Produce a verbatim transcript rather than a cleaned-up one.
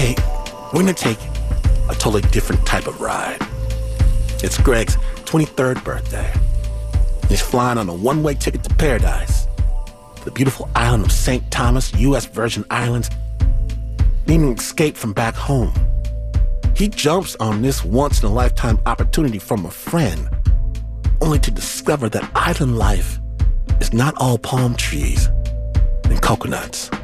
Today, we're gonna take a totally different type of ride. It's Greg's twenty-third birthday. He's flying on a one-way ticket to paradise, the beautiful island of Saint Thomas, U S Virgin Islands, needing an escape from back home. He jumps on this once-in-a-lifetime opportunity from a friend, only to discover that island life is not all palm trees and coconuts.